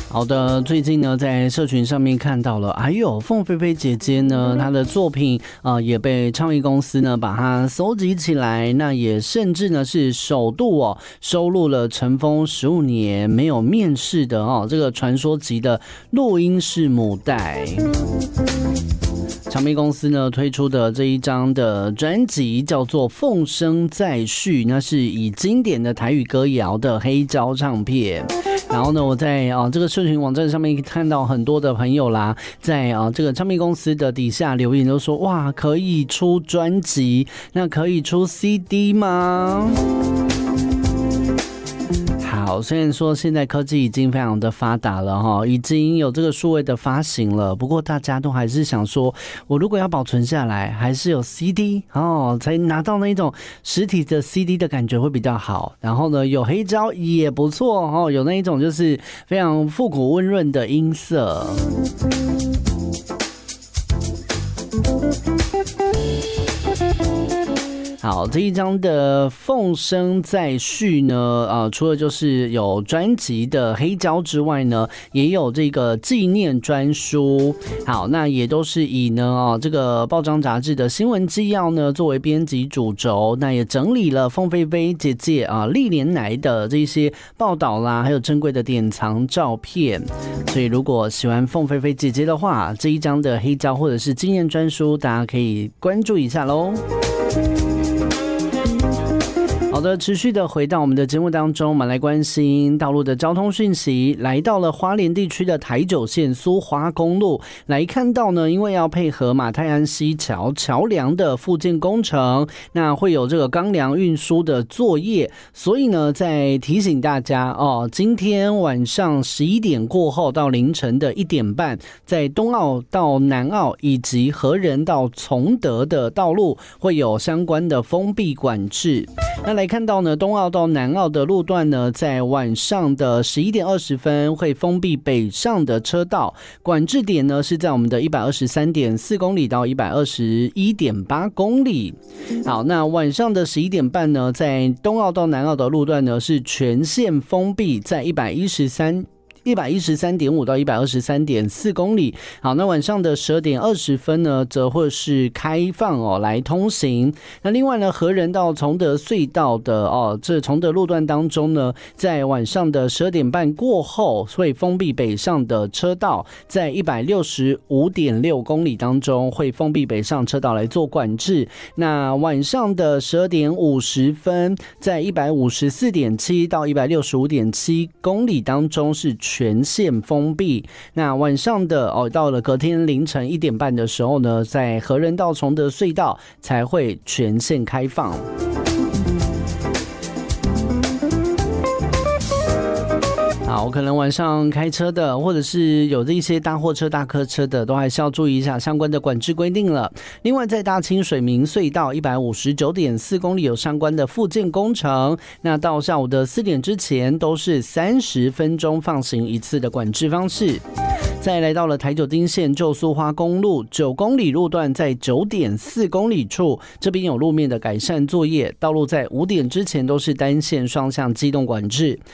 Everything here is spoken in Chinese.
好的，最近呢，在社群上面看到了，还有凤飞飞姐姐呢，她的作品也被唱片公司呢把它搜集起来，那也甚至呢是首度收录了尘封15年没有面世的这个传说级的录音室母带。唱片公司呢推出的这一张的专辑叫做《凤声再续》，那是以经典的台语歌谣的黑胶唱片。然后呢，我在这个社群网站上面看到很多的朋友啦，在这个唱片公司的底下留言都说，哇，可以出专辑，那可以出 CD 吗？好，虽然说现在科技已经非常的发达了已经有这个数位的发行了，不过大家都还是想说，我如果要保存下来，还是有 CD 才拿到那种实体的 CD 的感觉会比较好。然后呢，有黑胶也不错有那一种就是非常复古温润的音色。好，这一张的凤声再续呢，除了就是有专辑的黑胶之外呢，也有这个纪念专书。好，那也都是以呢这个报章杂志的新闻纪要呢作为编辑主轴，那也整理了凤飞飞姐姐历年来的这些报道啦，还有珍贵的典藏照片。所以如果喜欢凤飞飞姐姐的话，这一张的黑胶或者是纪念专书，大家可以关注一下咯。好的，持续的回到我们的节目当中，我们来关心道路的交通讯息。来到了花莲地区的台九线苏花公路，来看到呢，因为要配合马太安溪桥桥梁的复建工程，那会有这个钢梁运输的作业，所以呢，在提醒大家今天晚上11点过后到凌晨的1点半，在东澳到南澳以及和仁到崇德的道路会有相关的封闭管制。那来看到呢，东澳到南澳的路段呢，在晚上的11点20分会封闭北上的车道，管制点呢是在我们的 123.4 公里到 121.8 公里。好，那晚上的11点半呢，在东澳到南澳的路段呢是全线封闭，在113.5 到 123.4 公里。好，那晚上的12点20分呢，则会是开放来通行。那另外呢，和仁到崇德隧道的这崇德路段当中呢，在晚上的12点半过后会封闭北上的车道，在 165.6 公里当中会封闭北上车道来做管制。那晚上的12点50分，在 154.7 到 165.7 公里当中是全线封闭。那晚上的到了隔天凌晨1点半的时候呢，在和仁到崇德隧道才会全线开放。好，可能晚上开车的，或者是有这些大货车、大客车的，都还是要注意一下相关的管制规定了。另外，在大清水明隧道 159.4 公里有相关的复建工程，那到下午的4点之前都是30分钟放行一次的管制方式。再来到了台九丁线旧苏花公路9公里路段，在 9.4 公里处，这边有路面的改善作业，道路在5点之前都是单线双向机动管制。